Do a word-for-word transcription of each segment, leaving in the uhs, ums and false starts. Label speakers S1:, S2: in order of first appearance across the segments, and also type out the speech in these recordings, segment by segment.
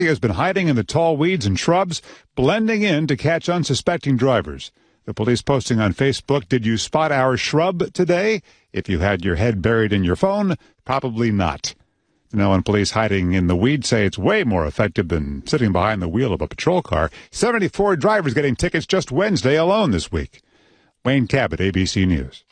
S1: He has been hiding in the tall weeds and shrubs, blending in to catch unsuspecting drivers. The police posting on Facebook, "Did you spot our shrub today?" If you had your head buried in your phone, probably not. Now, when police hiding in the weeds say it's way more effective than sitting behind the wheel of a patrol car. seventy-four drivers getting tickets just Wednesday alone this week. Wayne Cabot, A B C News.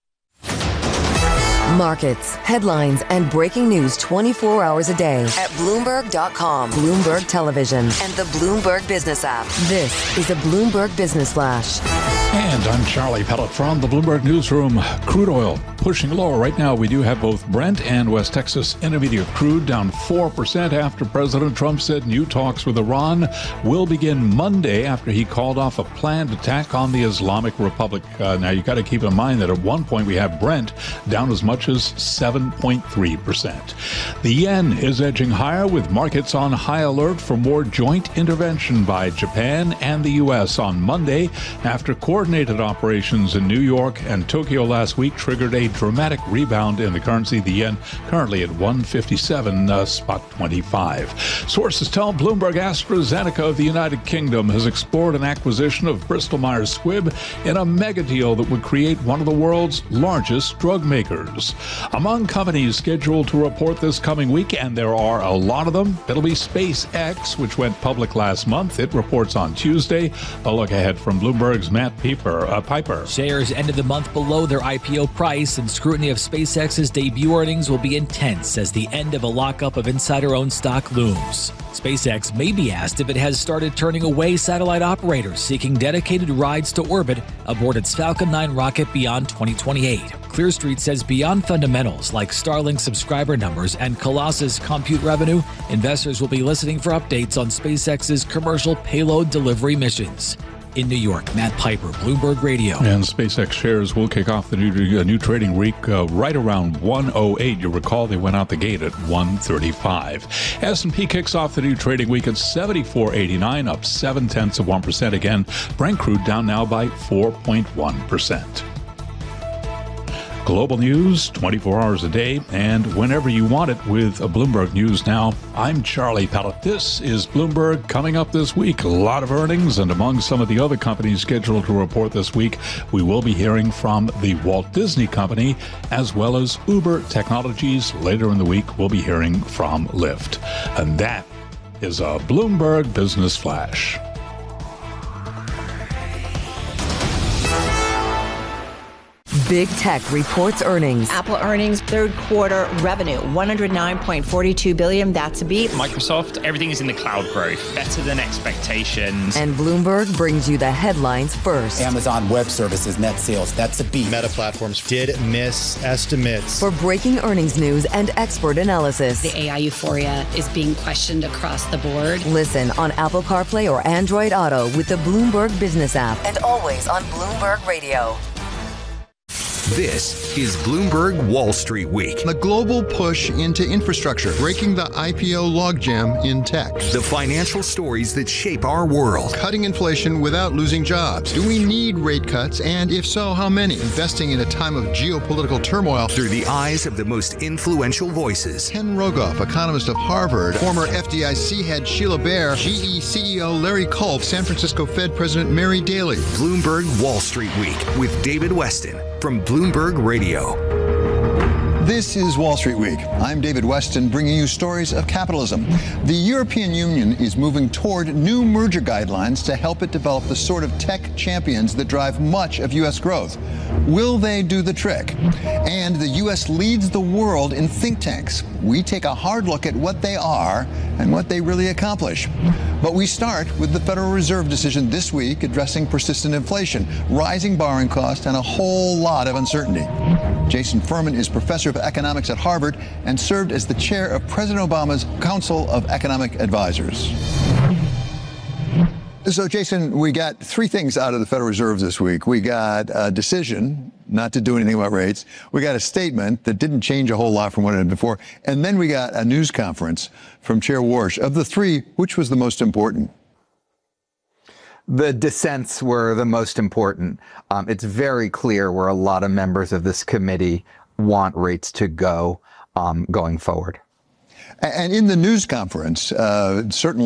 S2: Markets, headlines, and breaking news twenty-four hours a day at Bloomberg dot com, Bloomberg Television, and the Bloomberg Business app. This is a Bloomberg Business Flash.
S3: And I'm Charlie Pellet from the Bloomberg Newsroom. Crude oil pushing lower. Right now, we do have both Brent and West Texas Intermediate crude down four percent after President Trump said new talks with Iran will begin Monday after he called off a planned attack on the Islamic Republic. Uh, now, you got to keep in mind that at one point we have Brent down as much as seven point three percent. The yen is edging higher with markets on high alert for more joint intervention by Japan and the U S on Monday after coordinated operations in New York and Tokyo last week triggered a dramatic rebound in the currency. The yen currently at one fifty-seven uh, spot twenty-five. Sources tell Bloomberg AstraZeneca of the United Kingdom has explored an acquisition of Bristol Myers Squibb in a mega deal that would create one of the world's largest drug makers. Among companies scheduled to report this coming week, and there are a lot of them, it'll be SpaceX, which went public last month. It reports on Tuesday. A look ahead from Bloomberg's Matt Pieper, uh, Piper.
S4: Shares ended the month below their I P O price, and scrutiny of SpaceX's debut earnings will be intense as the end of a lockup of insider-owned stock looms. SpaceX may be asked if it has started turning away satellite operators seeking dedicated rides to orbit aboard its Falcon nine rocket beyond twenty twenty-eight. Clear Street says beyond fundamentals like Starlink subscriber numbers and Colossus compute revenue, investors will be listening for updates on SpaceX's commercial payload delivery missions. In New York, Matt Piper, Bloomberg Radio.
S3: And SpaceX shares will kick off the new, uh, new trading week uh, right around one oh eight. You'll recall they went out the gate at one thirty-five. S and P kicks off the new trading week at seventy-four eighty-nine, up seven tenths of one percent again. Brent crude down now by four point one percent. Global news, twenty-four hours a day, and whenever you want it with a Bloomberg News Now. I'm Charlie Pellet. This is Bloomberg. Coming up this week, a lot of earnings, and among some of the other companies scheduled to report this week, we will be hearing from the Walt Disney Company, as well as Uber Technologies. Later in the week, we'll be hearing from Lyft. And that is a Bloomberg Business Flash.
S2: Big Tech reports earnings.
S5: Apple earnings, third quarter revenue, one hundred nine point four two billion dollars. That's a beat.
S6: Microsoft, everything is in the cloud growth, better than expectations.
S2: And Bloomberg brings you the headlines first.
S7: Amazon Web Services net sales, that's a beat.
S8: Meta Platforms did miss estimates.
S2: For breaking earnings news and expert analysis.
S9: The A I euphoria is being questioned across the board.
S2: Listen on Apple CarPlay or Android Auto with the Bloomberg Business app, and always on Bloomberg Radio.
S10: This is Bloomberg Wall Street Week.
S11: The global push into infrastructure, breaking the I P O logjam in tech.
S10: The financial stories that shape our world.
S11: Cutting inflation without losing jobs. Do we need rate cuts? And if so, how many? Investing in a time of geopolitical turmoil.
S10: Through the eyes of the most influential voices.
S11: Ken Rogoff, economist of Harvard. Former F D I C head Sheila Bair. G E C E O Larry Culp. San Francisco Fed President Mary Daly.
S10: Bloomberg Wall Street Week with David Weston from Bloomberg Radio.
S11: This is Wall Street Week. I'm David Weston, bringing you stories of capitalism. The European Union is moving toward new merger guidelines to help it develop the sort of tech champions that drive much of U S growth. Will they do the trick? And the U S leads the world in think tanks. We take a hard look at what they are and what they really accomplish. But we start with the Federal Reserve decision this week addressing persistent inflation, rising borrowing costs, and a whole lot of uncertainty. Jason Furman is professor of economics at Harvard and served as the chair of President Obama's Council of Economic Advisors. So, Jason, we got three things out of the Federal Reserve this week. We got a decision not to do anything about rates. We got a statement that didn't change a whole lot from what it had before. And then we got a news conference from Chair Warsh. Of the three, which was the most important?
S12: The dissents were the most important. Um, it's very clear where a lot of members of this committee want rates to go um, going forward.
S11: And in the news conference, uh, certainly